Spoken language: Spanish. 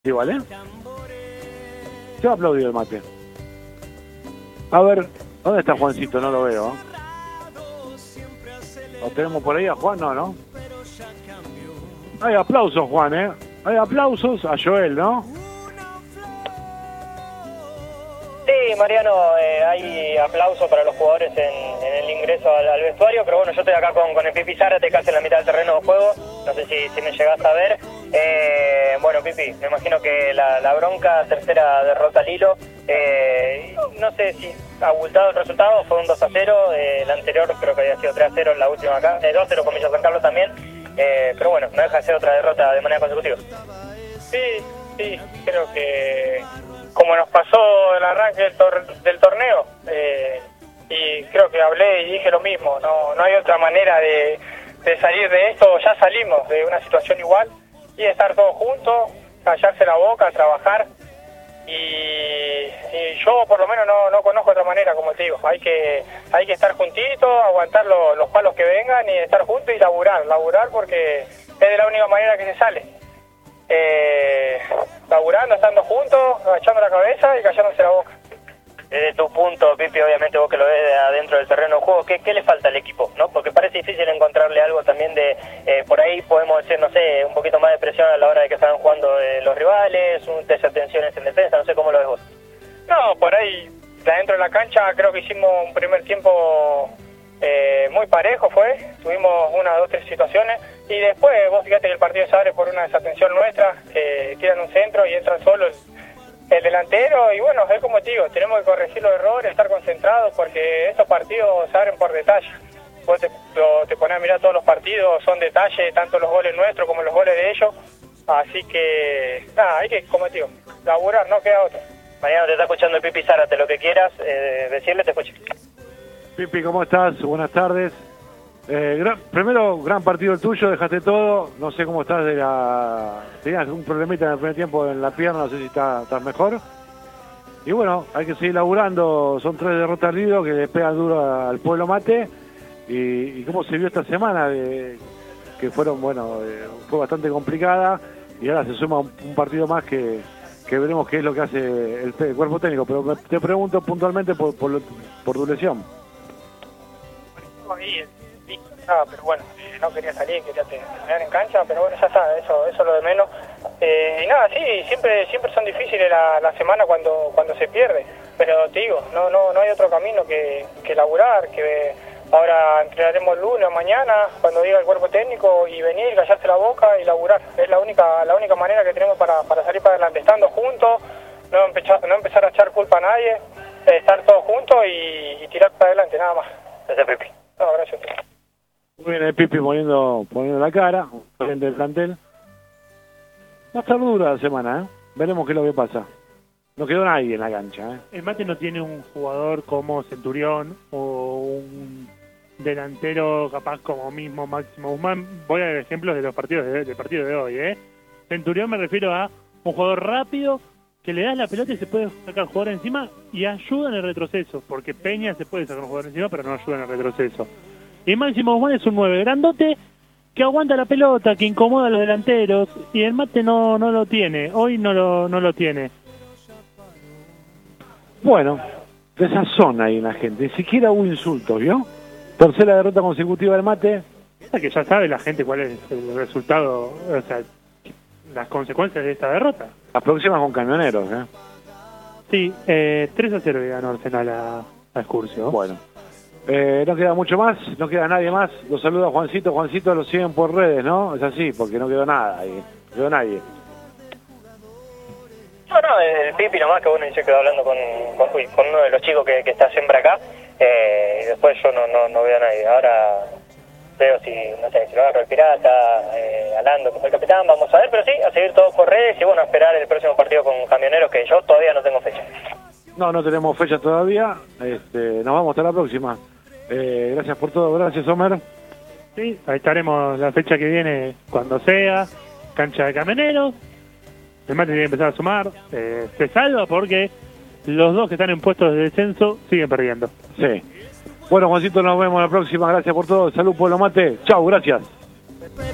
Igual, ¿eh? Se ha aplaudido el mate. A ver, ¿dónde está Juancito? No lo veo. ¿Lo tenemos por ahí a Juan? No, ¿no? Hay aplausos, Juan, ¿eh? Hay aplausos a Joel, ¿no? Sí, Mariano, hay aplausos para los jugadores en el ingreso al vestuario, pero bueno, yo estoy acá con el Pipi Zárate, casi en la mitad del terreno de juego. No sé si me llegás a ver. Bueno, Pipi, me imagino que la bronca, tercera derrota al hilo. No sé si abultado el resultado, fue un 2-0. El anterior creo que había sido 3-0 en la última acá. 2-0 con Villa San Carlos también. Pero bueno, no deja de ser otra derrota de manera consecutiva. Sí, creo que como nos pasó el arranque del torneo, y creo que hablé y dije lo mismo, no hay otra manera de salir de esto. Ya salimos de una situación igual, y estar todos juntos, callarse la boca, trabajar, y yo por lo menos no conozco otra manera, como te digo. Hay que estar juntitos, aguantar los palos que vengan y estar juntos y laburar porque es de la única manera que se sale. Laburando, estando juntos, agachando la cabeza y callándose la boca. Desde tu punto, Pipi, obviamente vos que lo ves de adentro del terreno de juego, ¿qué le falta al equipo? ¿No? Porque parece difícil encontrarle algo también de, por ahí podemos decir, no sé, un poquito más de presión a la hora de que estaban jugando los rivales, desatenciones en defensa, no sé cómo lo ves vos. No, por ahí, de adentro de la cancha, creo que hicimos un primer tiempo muy parejo, tuvimos una, dos, tres situaciones, y después vos fíjate que el partido se abre por una desatención nuestra, tiran un centro y entran solo el delantero, y bueno, es como te digo, tenemos que corregir los errores, estar concentrados, porque estos partidos se abren por detalle. Vos te pones a mirar todos los partidos, son detalles, tanto los goles nuestros como los goles de ellos, así que, nada, hay que, como te digo, laburar, no queda otra. Mariano, te está escuchando el Pipi Zárate, lo que quieras decirle, te escucho. Pipi, ¿cómo estás? Buenas tardes. Primero, gran partido el tuyo, dejaste todo. No sé cómo estás tenías un problemita en el primer tiempo en la pierna, no sé si estás mejor. Y bueno, hay que seguir laburando. Son 3 derrotas al hilo que le pegan duro al pueblo mate. Y cómo se vio esta semana, que fue bastante complicada. Y ahora se suma un partido más que veremos qué es lo que hace el cuerpo técnico. Pero te pregunto puntualmente por tu lesión. Pero bueno, no quería salir, quería terminar en cancha, pero bueno, ya está, eso es lo de menos. Y nada, sí, siempre son difíciles la semana cuando se pierde, pero te digo, no hay otro camino que laburar, que ahora entrenaremos el lunes o mañana, cuando diga el cuerpo técnico, y venir, callarse la boca y laburar. Es la única manera que tenemos para salir para adelante, estando juntos, no empezar a echar culpa a nadie, estar todos juntos y tirar para adelante, nada más. Gracias, Pipi. No, gracias. Muy bien, el Pipi poniendo la cara frente del plantel. Va a estar dura la semana, ¿eh? Veremos qué es lo que pasa. No quedó nadie en la cancha, ¿eh? El Mate no tiene un jugador como Centurión o un delantero capaz como mismo Máximo Guzmán. Voy a dar ejemplos de los partidos del partido de hoy, ¿eh? Centurión me refiero a un jugador rápido que le das la pelota y se puede sacar jugador encima y ayuda en el retroceso, porque Peña se puede sacar un jugador encima pero no ayuda en el retroceso. Y Máximo Guzmán es un 9 grandote que aguanta la pelota, que incomoda a los delanteros, y el Mate no lo tiene, hoy no lo tiene. Bueno, desazona ahí la gente, ni siquiera hubo insultos, ¿vio? Tercera derrota consecutiva del Mate. Que ya sabe la gente cuál es el resultado, o sea, las consecuencias de esta derrota. Las próximas con Camioneros, ¿eh? Sí, 3-0 le ganó Arsenal a Excursio. Bueno. No queda mucho más, no queda nadie más. Los saluda Juancito. Juancito lo siguen por redes, ¿no? Es así, porque no quedó nada ahí. No quedó nadie. No, el Pipi nomás, que bueno, dice que quedó hablando con uno de los chicos que está siempre acá. Y después yo no veo a nadie. Ahora veo si lo agarro el Pirata, Alando, que fue el capitán, vamos a ver. Pero sí, a seguir todos por redes y bueno, a esperar el próximo partido con Camioneros, que yo todavía no tengo fecha. No tenemos fecha todavía. Nos vamos hasta la próxima. Gracias por todo, gracias Homer. Sí, ahí estaremos la fecha que viene cuando sea, cancha de Camioneros. El Mate tiene que empezar a sumar, se salva porque los dos que están en puestos de descenso siguen perdiendo. Sí. Bueno, Juancito, nos vemos la próxima, gracias por todo, salud Pueblo Mate, chau, gracias.